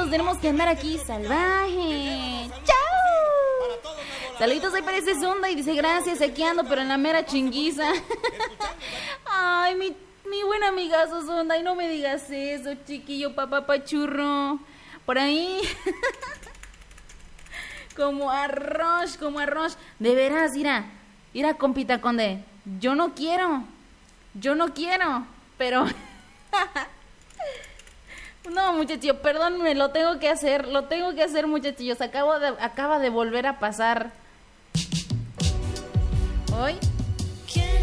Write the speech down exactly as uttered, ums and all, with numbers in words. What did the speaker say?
todos tenemos que andar aquí salvaje. ¡Chao! Saluditos, ahí parece Zunda y dice gracias, aquí ando, pero en la mera chinguiza. Ay, mi, mi buena amigazo Zunda, y no me digas eso, chiquillo, papá pachurro. Por ahí... Como arroz, como arroz. De veras, mira, mira, compita Conde. Yo no quiero, yo no quiero, pero... No, muchachos, perdónme, lo tengo que hacer, lo tengo que hacer, muchachos. Acabo de, acaba de volver a pasar. Hoy...